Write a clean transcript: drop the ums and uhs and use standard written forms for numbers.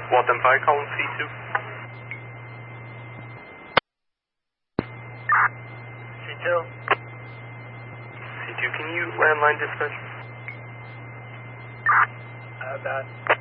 Waltham Fire, calling C2. C2. C2, can you landline dispatch? That.